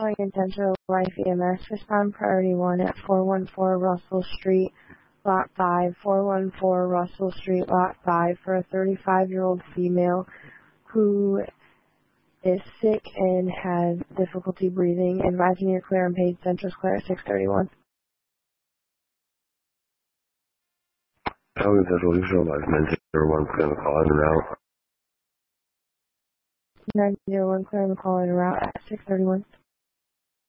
Calling Intentional Life EMS, respond priority 1 at 414 Russell Street, Lot 5, 414 Russell Street, Lot 5, for a 35-year-old female who is sick and has difficulty breathing. Advising you're clear and paid. Central's clear at 6:31. Calling Central Regional Life 901, clear on the call in route. 901, clear on the call in route at 6:31.